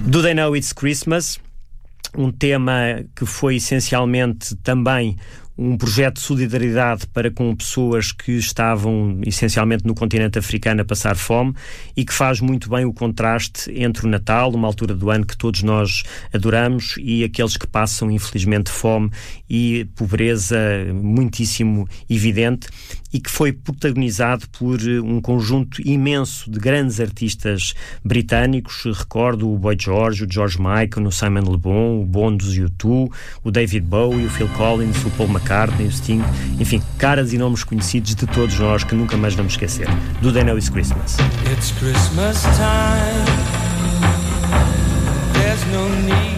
Do They Know It's Christmas, um tema que foi essencialmente também um projeto de solidariedade para com pessoas que estavam essencialmente no continente africano a passar fome e que faz muito bem o contraste entre o Natal, uma altura do ano que todos nós adoramos, e aqueles que passam infelizmente fome e pobreza muitíssimo evidente, e que foi protagonizado por um conjunto imenso de grandes artistas britânicos. Recordo o Boy George, o George Michael, o Simon Le Bon, o Bon dos U2, o David Bowie, o Phil Collins, o Paul McCartney, o Sting, enfim, caras e nomes conhecidos de todos nós que nunca mais vamos esquecer. Do They Know It's Christmas. It's Christmas time. There's no need